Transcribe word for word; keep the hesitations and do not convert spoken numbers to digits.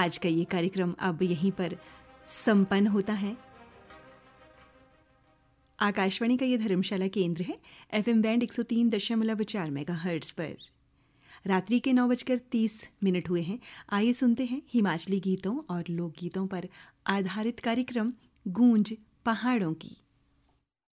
आज का ये कार्यक्रम अब यहीं पर संपन्न होता है। आकाशवाणी का ये धर्मशाला केंद्र है, एफएम बैंड एक सौ तीन दशमलव चार मेगाहर्ट्ज़ पर। रात्रि के नौ बजकर तीस मिनट हुए हैं। आइए सुनते हैं हिमाचली गीतों और लोकगीतों पर आधारित कार्यक्रम गूंज पहाड़ों की।